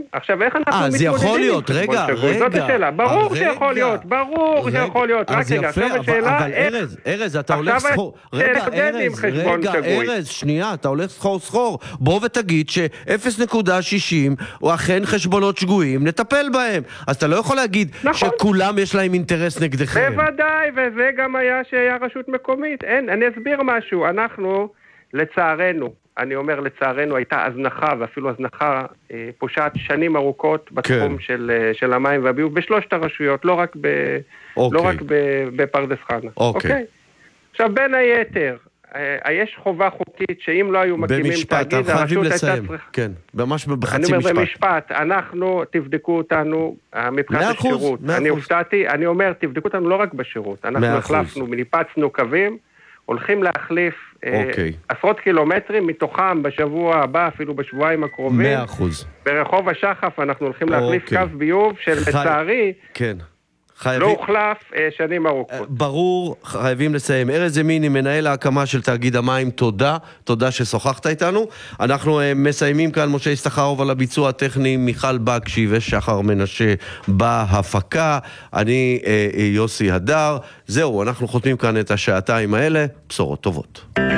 עכשיו, איך אנחנו אז יכול להיות, רגע. זאת השאלה. ברור שיכול להיות, ברור שיכול להיות. רק רגע, עכשיו השאלה... אבל ארז, אתה הולך סחור. רגע, ארז, שנייה, אתה הולך סחור. בוא ותגיד ש-0.60 הוא אכן חשבונות שגויים, נטפל בהם. אז אתה לא יכול להגיד שכולם יש להם אינטרס נגדכם. בוודאי, וזה גם היה שהיה רשות מקומית. אני אסביר משהו. אנחנו, לצערנו, אני אומר לצערנו, הייתה הזנחה, ואפילו הזנחה פושעת שנים ארוכות בתחום של המים והביוב, בשלושת הרשויות, לא רק בפרדס חנה. אוקיי. עכשיו, בין היתר, יש חובה חוקית שאם לא היו מקימים תאגיד, הרשות הייתה צריכה... כן, ממש בחצי משפט. אני אומר במשפט, אנחנו, תבדקו אותנו מבחינת השירות. אני הופתעתי, אני אומר, תבדקו אותנו לא רק בשירות. אנחנו החלפנו, ניפצנו קווים, הולכים להחליף עשרות קילומטרים, מתוכם בשבוע הבא, אפילו בשבועיים הקרובים. 100%. ברחוב השחף אנחנו הולכים להחליף קו ביוב של לצערי, לא הוחלף שנים ארוכות. ברור, חייבים לסיים. ארז ימיני, מנהל ההקמה של תאגיד המים, תודה ששוחחת איתנו. אנחנו מסיימים כאן, משה ישתחרוב על הביצוע הטכני, מיכל בקשי ושחר מנשה בהפקה. אני יוסי הדר. זהו, אנחנו חותמים כאן את השעתיים האלה. בשורות טובות.